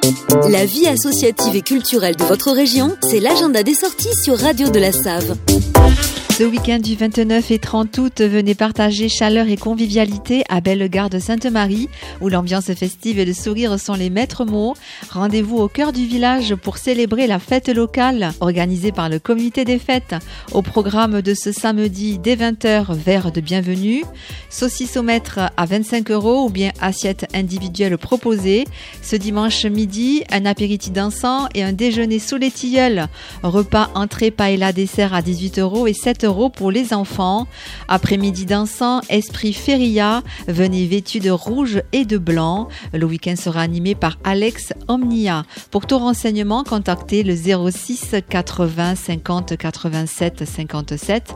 La vie associative et culturelle de votre région, c'est l'agenda des sorties sur Radio de la Save. Ce week-end du 29 et 30 août, venez partager chaleur et convivialité à Bellegarde Sainte-Marie, où l'ambiance festive et le sourire sont les maîtres mots. Rendez-vous au cœur du village pour célébrer la fête locale organisée par le comité des fêtes. Au programme de ce samedi dès 20h, verre de bienvenue, saucissomètre à 25 € ou bien assiette individuelle proposée. Ce dimanche midi, un apéritif dansant et un déjeuner sous les tilleuls. Repas, entrée, paella, dessert à 18 € et 7 € pour les enfants. Après-midi dansant, esprit feria, venez vêtus de rouge et de blanc. Le week-end sera animé par Alex Omnia. Pour tout renseignement, contactez le 06 80 50 87 57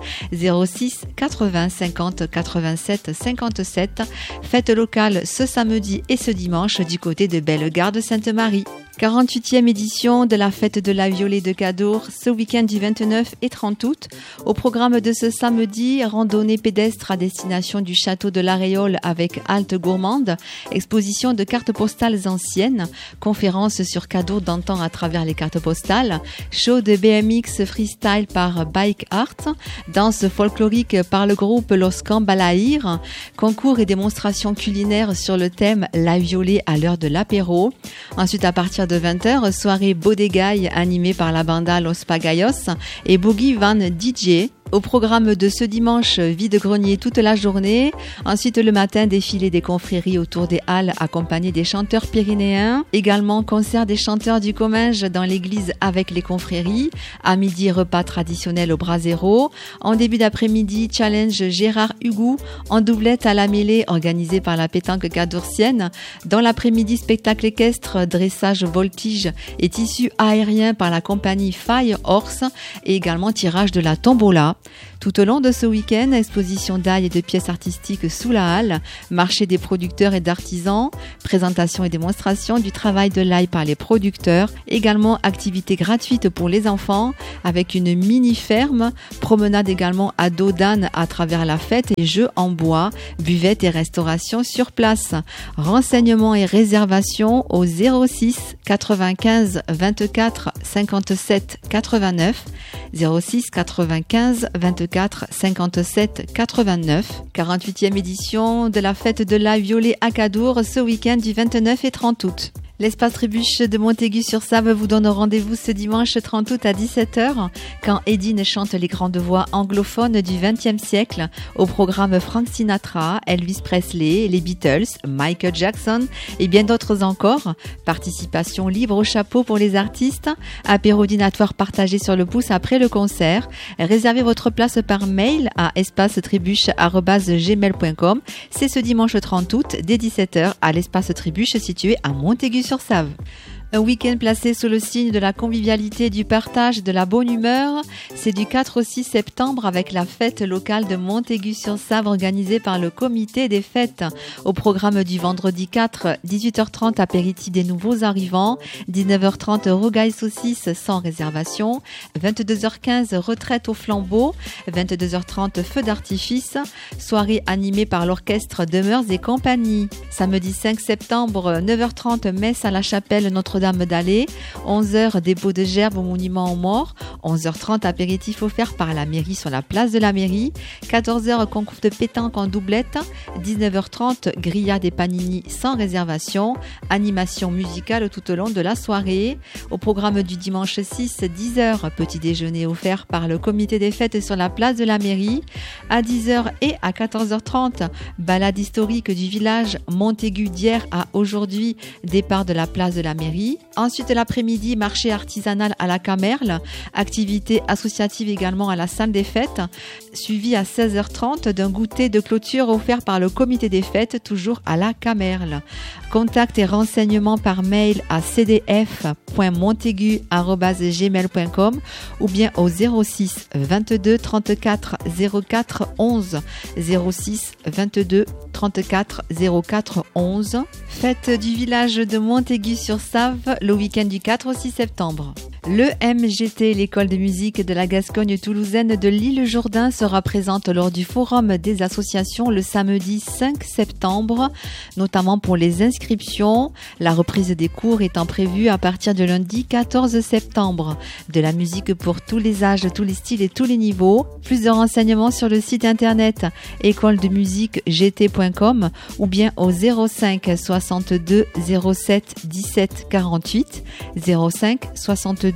06 80 50 87 57. Fête locale ce samedi et ce dimanche du côté de Bellegarde Sainte-Marie. 48e édition de la fête de la Violée de Cadour ce week-end du 29 et 30 août. Au programme de ce samedi, randonnée pédestre à destination du château de l'Aréole avec halte gourmande, exposition de cartes postales anciennes, conférence sur Cadour d'antan à travers les cartes postales, show de BMX freestyle par Bike Art, danse folklorique par le groupe Los Cambalaïr, concours et démonstrations culinaires sur le thème La Violée à l'heure de l'apéro. Ensuite, à partir de 20h, soirée Bodegaille animée par la banda Los Pagayos et Boogie Van DJ. Au programme de ce dimanche, vide-grenier toute la journée. Ensuite, le matin, défilé des confréries autour des halles accompagné des chanteurs pyrénéens. Également, concert des chanteurs du Comminges dans l'église avec les confréries. À midi, repas traditionnel au Brasero. En début d'après-midi, challenge Gérard Hugou en doublette à la mêlée organisé par la pétanque cadoursienne. Dans l'après-midi, spectacle équestre, dressage, voltige et tissu aérien par la compagnie Faille Horse et également tirage de la tombola. Tout au long de ce week-end, exposition d'ail et de pièces artistiques sous la halle, marché des producteurs et d'artisans, présentation et démonstration du travail de l'ail par les producteurs, également activités gratuites pour les enfants avec une mini-ferme, promenade également à dos d'âne à travers la fête et jeux en bois, buvette et restauration sur place. Renseignements et réservations au 06 95 24 57 89 06 95 24 57 89. 48e édition de la fête de la Violée à Cadour ce week-end du 29 et 30 août. L'Espace Trébuche de Montaigu-sur-Save vous donne rendez-vous ce dimanche 30 août à 17h quand Edine chante les grandes voix anglophones du XXe siècle. Au programme Frank Sinatra, Elvis Presley, les Beatles, Michael Jackson et bien d'autres encore. Participation libre au chapeau pour les artistes. Apéro dînatoire partagé sur le pouce après le concert. Réservez votre place par mail à espacetrébuche@gmail.com. C'est ce dimanche 30 août dès 17h à l'Espace Trébuche situé à Montaigu-sur-Save. Un week-end placé sous le signe de la convivialité, du partage, de la bonne humeur. C'est du 4 au 6 septembre avec la fête locale de Montaigu-sur-Save organisée par le comité des fêtes. Au programme du vendredi 4, 18h30 apéritif des nouveaux arrivants, 19h30 rogaille saucisse sans réservation, 22h15 retraite au flambeau, 22h30 feu d'artifice, soirée animée par l'orchestre Demeures et compagnie. Samedi 5 septembre, 9h30 messe à la chapelle Notre-Dame d'Allée, 11h dépôt de gerbes au monument aux morts, 11h30 apéritif offert par la mairie sur la place de la mairie, 14h concours de pétanque en doublette, 19h30 grillade et panini sans réservation, animation musicale tout au long de la soirée. Au programme du dimanche 6, 10h, petit déjeuner offert par le comité des fêtes sur la place de la mairie, à 10h et à 14h30, balade historique du village Montaigu d'hier à aujourd'hui, départ de la place de la mairie. Ensuite, l'après-midi, marché artisanal à la Camerle, activité associative également à la salle des fêtes, suivi à 16h30 d'un goûter de clôture offert par le comité des fêtes, toujours à la Camerle. Contact et renseignements par mail à cdf.montaigu@gmail.com ou bien au 06 22 34 04 11 06 22 34 04 11. Fête du village de Montaigu-sur-Save le week-end du 4 au 6 septembre. Le MGT, l'école de musique de la Gascogne toulousaine de l'Isle-Jourdain, sera présente lors du forum des associations le samedi 5 septembre, notamment pour les inscriptions. La reprise des cours étant prévue à partir de lundi 14 septembre. De la musique pour tous les âges, tous les styles et tous les niveaux. Plus de renseignements sur le site internet écoledemusiquegt.com ou bien au 05 62 07 17 48 05 62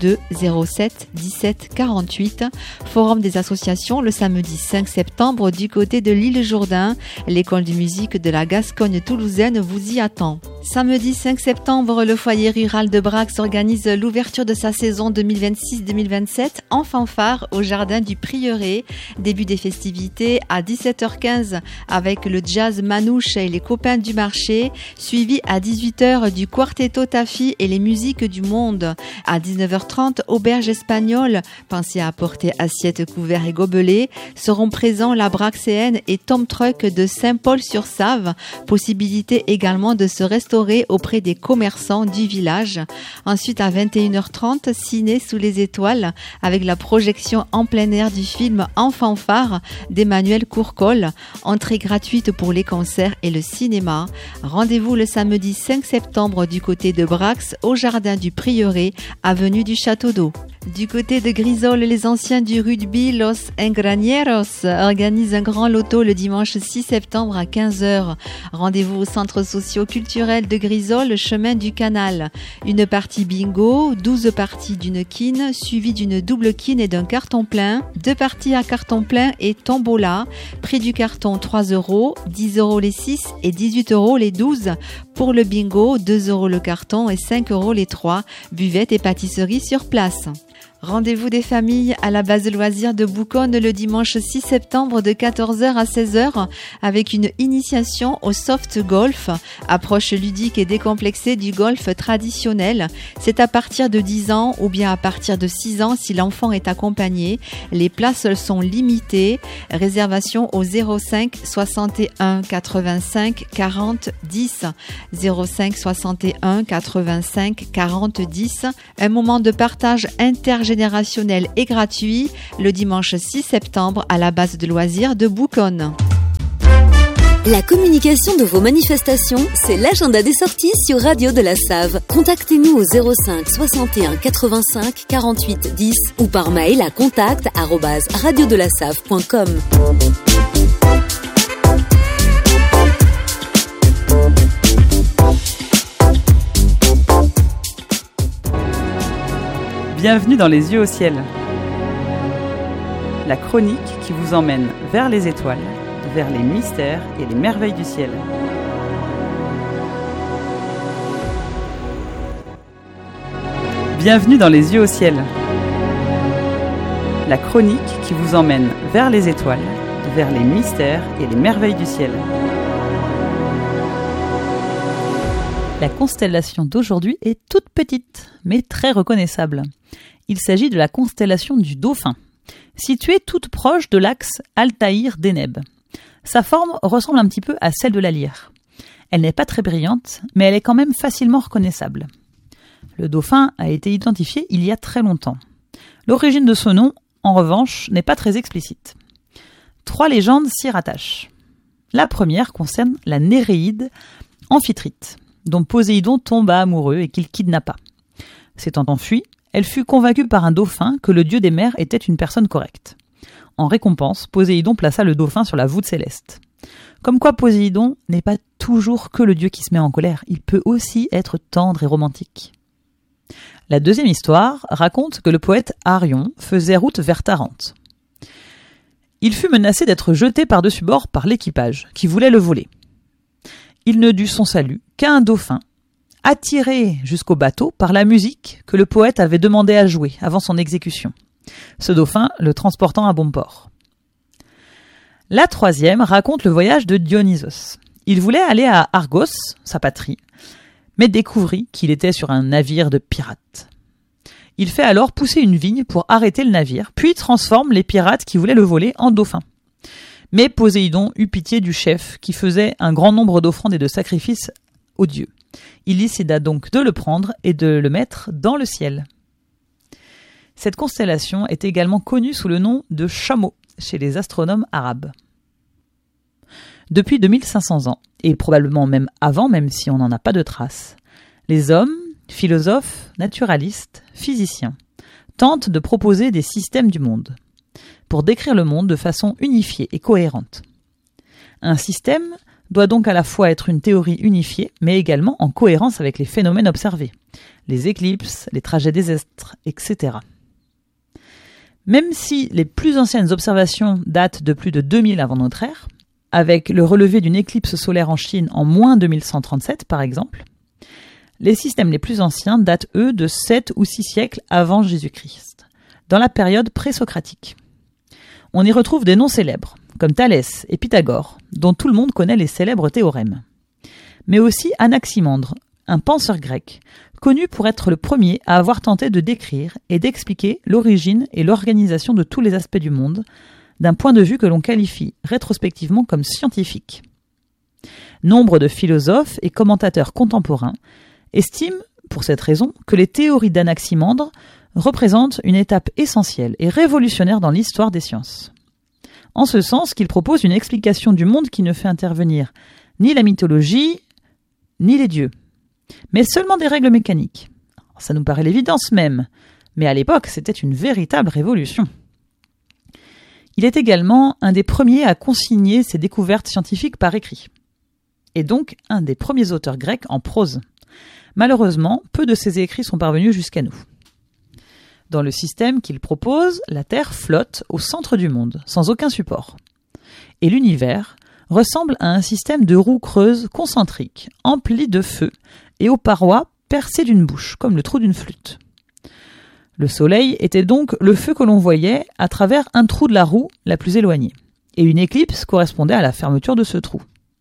07 17 48. Forum des associations le samedi 5 septembre du côté de l'Isle-Jourdain. L'école de musique de la Gascogne toulousaine vous y attend. Samedi 5 septembre, le foyer rural de Brax organise l'ouverture de sa saison 2026-2027 en fanfare au jardin du Prieuré. Début des festivités à 17h15 avec le jazz manouche et les copains du marché, suivi à 18h du quartetto Tafi et les musiques du monde. À 19h30, auberge espagnole, pensez à apporter assiettes, couverts et gobelets. Seront présents la Braxéenne et Tom Truck de Saint-Paul-sur-Save. Possibilité également de se restaurer auprès des commerçants du village. Ensuite, à 21h30, ciné sous les étoiles avec la projection en plein air du film En fanfare d'Emmanuel Courcol. Entrée gratuite pour les concerts et le cinéma. Rendez-vous le samedi 5 septembre du côté de Brax au jardin du Prieuré, avenue du Château d'Eau. Du côté de Grisol, les anciens du rugby Los Engranieros organisent un grand loto le dimanche 6 septembre à 15h. Rendez-vous au centre socio-culturel de Grisol, chemin du Canal. Une partie bingo, 12 parties d'une quine, suivie d'une double quine et d'un carton plein. 2 parties à carton plein et tombola. Prix du carton 3 €, 10 € les 6 et 18 € les 12. Pour le bingo, 2 € le carton et 5 € les 3. Buvette et pâtisserie sur place. Rendez-vous des familles à la base de loisirs de Bouconne le dimanche 6 septembre de 14h à 16h avec une initiation au soft golf, approche ludique et décomplexée du golf traditionnel. C'est à partir de 10 ans ou bien à partir de 6 ans si l'enfant est accompagné. Les places sont limitées. Réservation au 05 61 85 40 10. 05 61 85 40 10. Un moment de partage intergénérationnel et gratuit le dimanche 6 septembre à la base de loisirs de Bouconne. La communication de vos manifestations, c'est l'agenda des sorties sur Radio de la Save. Contactez-nous au 05 61 85 48 10 ou par mail à contact@radiodelasave.com. Bienvenue dans Les Yeux au ciel, la chronique qui vous emmène vers les étoiles, vers les mystères et les merveilles du ciel. Bienvenue dans Les Yeux au ciel, la chronique qui vous emmène vers les étoiles, vers les mystères et les merveilles du ciel. La constellation d'aujourd'hui est toute petite, mais très reconnaissable. Il s'agit de la constellation du Dauphin, située toute proche de l'axe Altaïr-Deneb. Sa forme ressemble un petit peu à celle de la Lyre. Elle n'est pas très brillante, mais elle est quand même facilement reconnaissable. Le Dauphin a été identifié il y a très longtemps. L'origine de ce nom, en revanche, n'est pas très explicite. 3 légendes s'y rattachent. La première concerne la Néréide Amphitrite, dont Poséidon tomba amoureux et qu'il kidnappa. S'étant enfui, elle fut convaincue par un dauphin que le dieu des mers était une personne correcte. En récompense, Poséidon plaça le dauphin sur la voûte céleste. Comme quoi Poséidon n'est pas toujours que le dieu qui se met en colère, il peut aussi être tendre et romantique. La deuxième histoire raconte que le poète Arion faisait route vers Tarente. Il fut menacé d'être jeté par-dessus bord par l'équipage, qui voulait le voler. Il ne dut son salut qu'à un dauphin, attiré jusqu'au bateau par la musique que le poète avait demandé à jouer avant son exécution. Ce dauphin le transportant à bon port. La troisième raconte le voyage de Dionysos. Il voulait aller à Argos, sa patrie, mais découvrit qu'il était sur un navire de pirates. Il fait alors pousser une vigne pour arrêter le navire, puis transforme les pirates qui voulaient le voler en dauphins. Mais Poséidon eut pitié du chef qui faisait un grand nombre d'offrandes et de sacrifices aux dieux. Il décida donc de le prendre et de le mettre dans le ciel. Cette constellation est également connue sous le nom de chameau chez les astronomes arabes. Depuis 2500 ans, et probablement même avant, même si on n'en a pas de traces, les hommes, philosophes, naturalistes, physiciens, tentent de proposer des systèmes du monde, pour décrire le monde de façon unifiée et cohérente. Un système doit donc à la fois être une théorie unifiée, mais également en cohérence avec les phénomènes observés, les éclipses, les trajets des astres, etc. Même si les plus anciennes observations datent de plus de 2000 avant notre ère, avec le relevé d'une éclipse solaire en Chine en moins 2137 par exemple, les systèmes les plus anciens datent eux de 7 ou 6 siècles avant Jésus-Christ, dans la période présocratique. On y retrouve des noms célèbres, comme Thalès et Pythagore, dont tout le monde connaît les célèbres théorèmes. Mais aussi Anaximandre, un penseur grec, connu pour être le premier à avoir tenté de décrire et d'expliquer l'origine et l'organisation de tous les aspects du monde, d'un point de vue que l'on qualifie rétrospectivement comme scientifique. Nombre de philosophes et commentateurs contemporains estiment, pour cette raison, que les théories d'Anaximandre représentent une étape essentielle et révolutionnaire dans l'histoire des sciences. En ce sens qu'il propose une explication du monde qui ne fait intervenir ni la mythologie, ni les dieux, mais seulement des règles mécaniques. Ça nous paraît l'évidence même, mais à l'époque, c'était une véritable révolution. Il est également un des premiers à consigner ses découvertes scientifiques par écrit, et donc un des premiers auteurs grecs en prose. Malheureusement, peu de ses écrits sont parvenus jusqu'à nous. Dans le système qu'il propose, la Terre flotte au centre du monde, sans aucun support. Et l'univers ressemble à un système de roues creuses concentriques, emplies de feu, et aux parois percées d'une bouche, comme le trou d'une flûte. Le Soleil était donc le feu que l'on voyait à travers un trou de la roue la plus éloignée, et une éclipse correspondait à la fermeture de ce trou.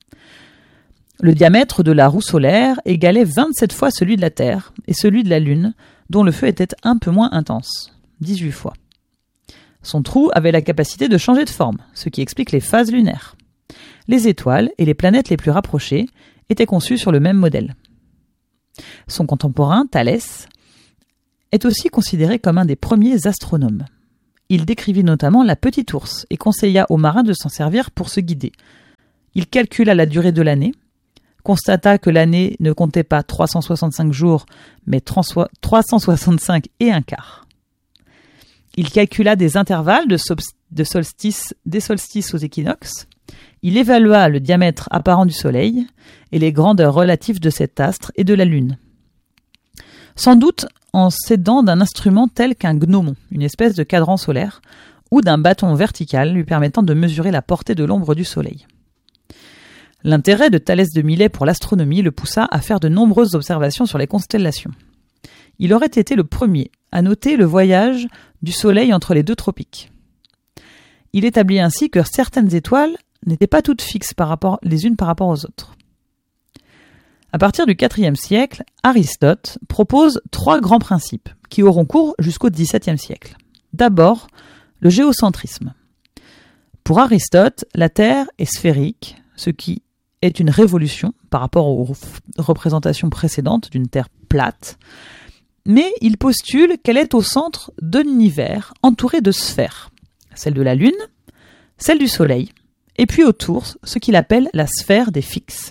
Le diamètre de la roue solaire égalait 27 fois celui de la Terre et celui de la Lune, dont le feu était un peu moins intense, 18 fois. Son trou avait la capacité de changer de forme, ce qui explique les phases lunaires. Les étoiles et les planètes les plus rapprochées étaient conçues sur le même modèle. Son contemporain, Thalès, est aussi considéré comme un des premiers astronomes. Il décrivit notamment la petite ourse et conseilla aux marins de s'en servir pour se guider. Il calcula la durée de l'année, constata que l'année ne comptait pas 365 jours, mais 365 et un quart. Il calcula des intervalles des solstices aux équinoxes. Il évalua le diamètre apparent du Soleil et les grandeurs relatives de cet astre et de la Lune. Sans doute en s'aidant d'un instrument tel qu'un gnomon, une espèce de cadran solaire, ou d'un bâton vertical lui permettant de mesurer la portée de l'ombre du Soleil. L'intérêt de Thalès de Milet pour l'astronomie le poussa à faire de nombreuses observations sur les constellations. Il aurait été le premier à noter le voyage du Soleil entre les deux tropiques. Il établit ainsi que certaines étoiles n'étaient pas toutes fixes les unes par rapport aux autres. À partir du IVe siècle, Aristote propose 3 grands principes qui auront cours jusqu'au XVIIe siècle. D'abord, le géocentrisme. Pour Aristote, la Terre est sphérique, ce qui est une révolution par rapport aux représentations précédentes d'une Terre plate, mais il postule qu'elle est au centre de l'univers entourée de sphères, celle de la Lune, celle du Soleil, et puis autour, ce qu'il appelle la sphère des fixes.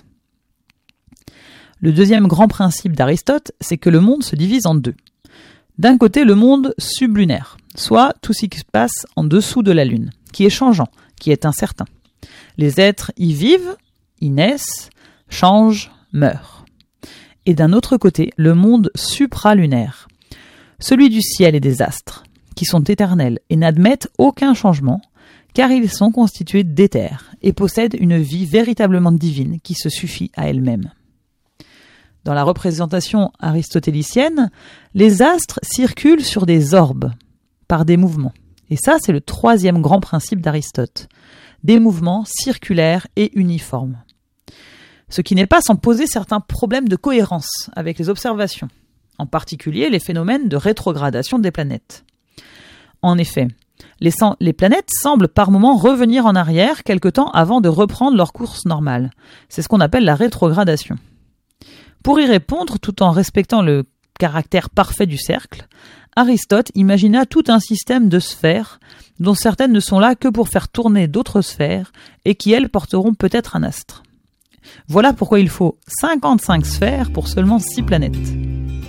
Le deuxième grand principe d'Aristote, c'est que le monde se divise en deux. D'un côté, le monde sublunaire, soit tout ce qui se passe en dessous de la Lune, qui est changeant, qui est incertain. Les êtres y vivent, y naissent, changent, meurent. Et d'un autre côté, le monde supralunaire, celui du ciel et des astres, qui sont éternels et n'admettent aucun changement, car ils sont constitués d'éther et possèdent une vie véritablement divine qui se suffit à elle-même. Dans la représentation aristotélicienne, les astres circulent sur des orbes, par des mouvements. Et ça, c'est le 3e grand principe d'Aristote. Des mouvements circulaires et uniformes. Ce qui n'est pas sans poser certains problèmes de cohérence avec les observations, en particulier les phénomènes de rétrogradation des planètes. En effet, les planètes semblent par moments revenir en arrière quelque temps avant de reprendre leur course normale. C'est ce qu'on appelle la rétrogradation. Pour y répondre, tout en respectant le caractère parfait du cercle, Aristote imagina tout un système de sphères, dont certaines ne sont là que pour faire tourner d'autres sphères, et qui, elles, porteront peut-être un astre. Voilà pourquoi il faut 55 sphères pour seulement 6 planètes.